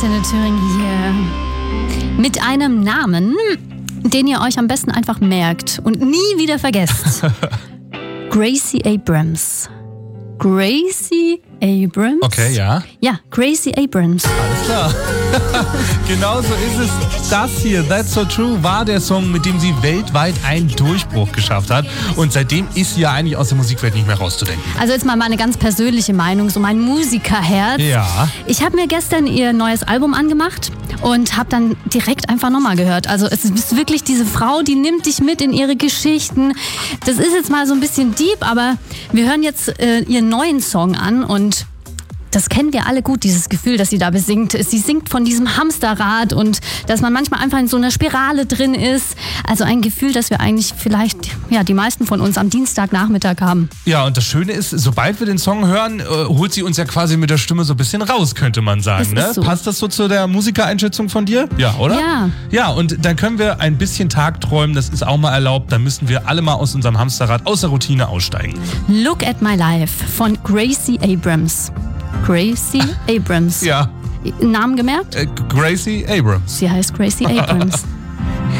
Antenne Thüringen hier mit einem Namen, den ihr euch am besten einfach merkt und nie wieder vergesst. Gracie Abrams. Gracie Abrams? Okay, ja. Ja, Gracie Abrams. Alles klar. Genau so ist es. Das hier, That's So True, war der Song, mit dem sie weltweit einen Durchbruch geschafft hat. Und seitdem ist sie ja eigentlich aus der Musikwelt nicht mehr rauszudenken. Also jetzt mal meine ganz persönliche Meinung, so mein Musikerherz. Ja. Ich habe mir gestern ihr neues Album angemacht und habe dann direkt einfach nochmal gehört. Also es ist wirklich diese Frau, die nimmt dich mit in ihre Geschichten. Das ist jetzt mal so ein bisschen deep, aber wir hören jetzt ihren neuen Song an und das kennen wir alle gut, dieses Gefühl, das sie da besingt. Sie singt von diesem Hamsterrad und dass man manchmal einfach in so einer Spirale drin ist. Also ein Gefühl, das wir eigentlich vielleicht, ja, die meisten von uns am Dienstagnachmittag haben. Ja, und das Schöne ist, sobald wir den Song hören, holt sie uns ja quasi mit der Stimme so ein bisschen raus, könnte man sagen. Das ist so. Passt das so zu der Musikereinschätzung von dir? Ja, oder? Ja. Ja, und dann können wir ein bisschen tagträumen, das ist auch mal erlaubt. Dann müssen wir alle mal aus unserem Hamsterrad, aus der Routine aussteigen. Look at My Life von Gracie Abrams. Gracie Abrams. Ja. Namen gemerkt? Gracie Abrams. Sie heißt Gracie Abrams.